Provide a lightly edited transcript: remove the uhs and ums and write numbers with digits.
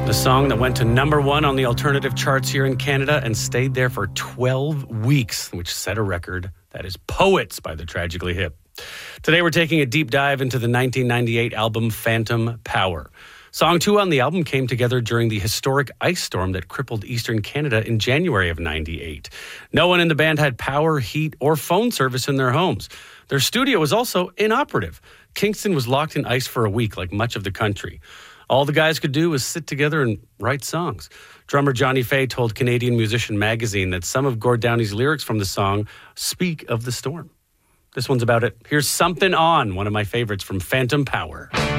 The song that went to number one on the alternative charts here in Canada and stayed there for 12 weeks, which set a record. That is Poets by the Tragically Hip. Today we're taking a deep dive into the 1998 album Phantom Power. Song 2 on the album came together during the historic ice storm that crippled eastern Canada in January of 98. No one in the band had power, heat, or phone service in their homes. Their studio was also inoperative. Kingston was locked in ice for a week, like much of the country. All the guys could do was sit together and write songs. Drummer Johnny Fay told Canadian Musician Magazine that some of Gord Downey's lyrics from the song speak of the storm. This one's about it. Here's Something On, one of my favorites from Phantom Power.